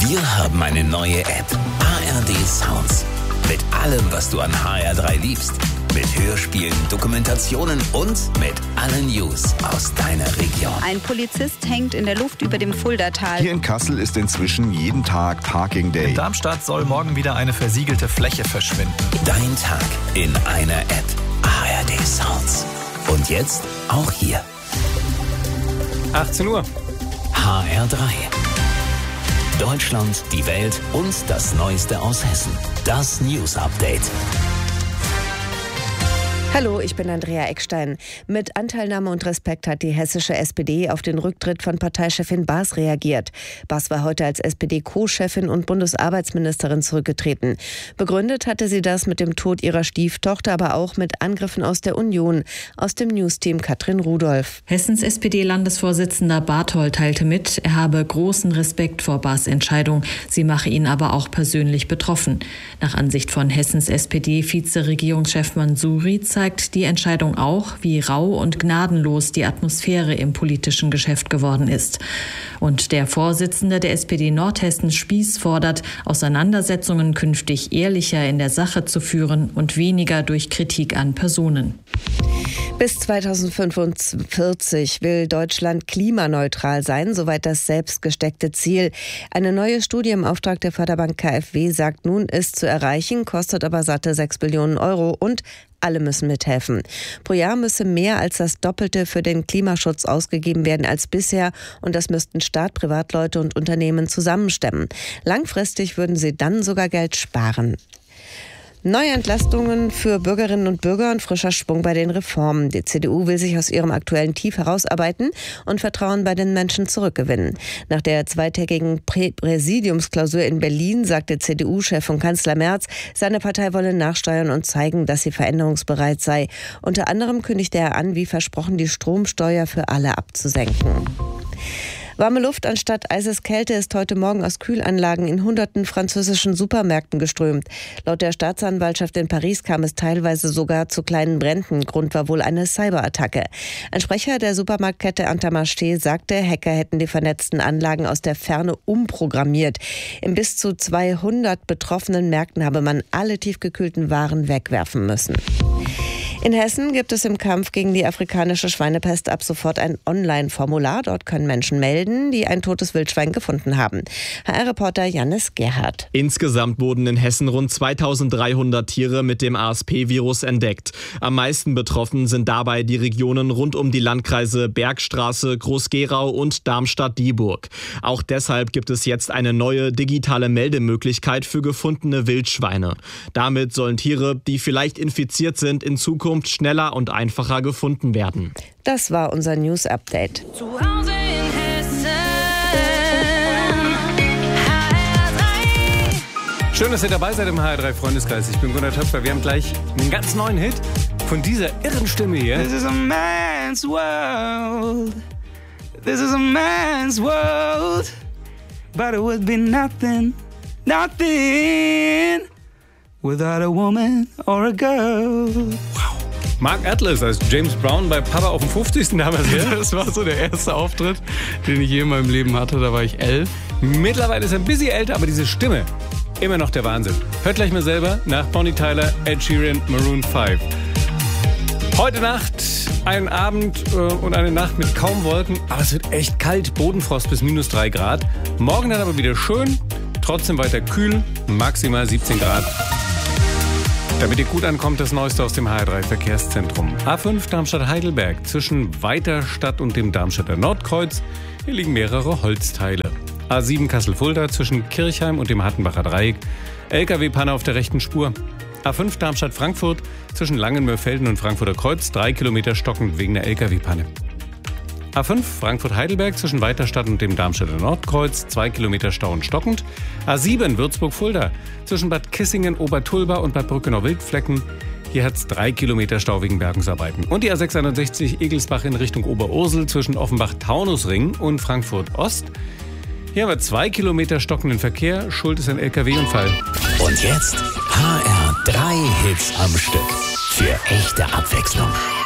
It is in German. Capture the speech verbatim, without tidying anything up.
Wir haben eine neue App. A R D Sounds. Mit allem, was du an H R drei liebst. Mit Hörspielen, Dokumentationen und mit allen News aus deiner Region. Ein Polizist hängt in der Luft über dem Fuldatal. Hier in Kassel ist inzwischen jeden Tag Parking Day. In Darmstadt soll morgen wieder eine versiegelte Fläche verschwinden. Dein Tag in einer App. A R D Sounds. Und jetzt auch hier. achtzehn Uhr. H R drei. Deutschland, die Welt und das Neueste aus Hessen. Das News Update. Hallo, ich bin Andrea Eckstein. Mit Anteilnahme und Respekt hat die hessische S P D auf den Rücktritt von Parteichefin Baas reagiert. Baas war heute als S P D-Co-Chefin und Bundesarbeitsministerin zurückgetreten. Begründet hatte sie das mit dem Tod ihrer Stieftochter, aber auch mit Angriffen aus der Union. Aus dem Newsteam Katrin Rudolph. Hessens S P D-Landesvorsitzender Barthol teilte mit, er habe großen Respekt vor Baas' Entscheidung. Sie mache ihn aber auch persönlich betroffen. Nach Ansicht von Hessens S P D-Vize-Regierungschef Mansouri zeigt die Entscheidung auch, wie rau und gnadenlos die Atmosphäre im politischen Geschäft geworden ist. Und der Vorsitzende der S P D Nordhessen Spieß fordert, Auseinandersetzungen künftig ehrlicher in der Sache zu führen und weniger durch Kritik an Personen. Bis zweitausendfünfundvierzig will Deutschland klimaneutral sein, soweit das selbst gesteckte Ziel. Eine neue Studie im Auftrag der Förderbank K f W sagt nun, es zu erreichen, kostet aber satte sechs Billionen Euro und alle müssen mithelfen. Pro Jahr müsse mehr als das Doppelte für den Klimaschutz ausgegeben werden als bisher und das müssten Staat, Privatleute und Unternehmen zusammenstemmen. Langfristig würden sie dann sogar Geld sparen. Neue Entlastungen für Bürgerinnen und Bürger und frischer Schwung bei den Reformen. Die C D U will sich aus ihrem aktuellen Tief herausarbeiten und Vertrauen bei den Menschen zurückgewinnen. Nach der zweitägigen Prä- Präsidiumsklausur in Berlin sagte C D U-Chef und Kanzler Merz, seine Partei wolle nachsteuern und zeigen, dass sie veränderungsbereit sei. Unter anderem kündigte er an, wie versprochen, die Stromsteuer für alle abzusenken. Warme Luft anstatt Eiseskälte ist heute Morgen aus Kühlanlagen in hunderten französischen Supermärkten geströmt. Laut der Staatsanwaltschaft in Paris kam es teilweise sogar zu kleinen Bränden. Grund war wohl eine Cyberattacke. Ein Sprecher der Supermarktkette Intermarché sagte, Hacker hätten die vernetzten Anlagen aus der Ferne umprogrammiert. In bis zu zweihundert betroffenen Märkten habe man alle tiefgekühlten Waren wegwerfen müssen. In Hessen gibt es im Kampf gegen die afrikanische Schweinepest ab sofort ein Online-Formular. Dort können Menschen melden, die ein totes Wildschwein gefunden haben. H R-Reporter Jannis Gerhardt. Insgesamt wurden in Hessen rund zweitausenddreihundert Tiere mit dem A S P-Virus entdeckt. Am meisten betroffen sind dabei die Regionen rund um die Landkreise Bergstraße, Groß-Gerau und Darmstadt-Dieburg. Auch deshalb gibt es jetzt eine neue digitale Meldemöglichkeit für gefundene Wildschweine. Damit sollen Tiere, die vielleicht infiziert sind, in Zukunft schneller und einfacher gefunden werden. Das war unser News Update. Zu Hause in Hessen. H R drei. Schön, dass ihr dabei seid im H R drei Freundeskreis. Ich bin Gunnar Töpfer. Wir haben gleich einen ganz neuen Hit von dieser irren Stimme hier. This is a man's world. This is a man's world. But it would be nothing, nothing without a woman or a girl. Wow. Mark Atlas als James Brown bei Papa auf dem fünfzigsten damals. Ja, das war so der erste Auftritt, den ich je in meinem Leben hatte. Da war ich elf. Mittlerweile ist er ein bisschen älter, aber diese Stimme, immer noch der Wahnsinn. Hört gleich mal selber nach Bonnie Tyler, Ed Sheeran, Maroon fünf. Heute Nacht ein Abend äh, und eine Nacht mit kaum Wolken, aber es wird echt kalt, Bodenfrost bis minus drei Grad. Morgen dann aber wieder schön, trotzdem weiter kühl, maximal siebzehn Grad. Damit ihr gut ankommt, das Neueste aus dem H R drei Verkehrszentrum. A fünf Darmstadt-Heidelberg zwischen Weiterstadt und dem Darmstädter Nordkreuz. Hier liegen mehrere Holzteile. A sieben Kassel-Fulda zwischen Kirchheim und dem Hattenbacher Dreieck. L K W-Panne auf der rechten Spur. A fünf Darmstadt-Frankfurt zwischen Langenmörfelden und Frankfurter Kreuz. Drei Kilometer stockend wegen der L K W-Panne. A fünf Frankfurt-Heidelberg zwischen Weiterstadt und dem Darmstädter Nordkreuz, zwei Kilometer Stau und stockend. A sieben Würzburg-Fulda zwischen Bad Kissingen, Obertulba und Bad Brückenau-Wildflecken. Hier hat es drei Kilometer Stau wegen Bergungsarbeiten. Und die A sechshundertsechzig Egelsbach in Richtung Oberursel zwischen Offenbach-Taunusring und Frankfurt-Ost. Hier haben wir zwei Kilometer stockenden Verkehr. Schuld ist ein L K W-Unfall. Und jetzt H R drei Hits am Stück. Für echte Abwechslung.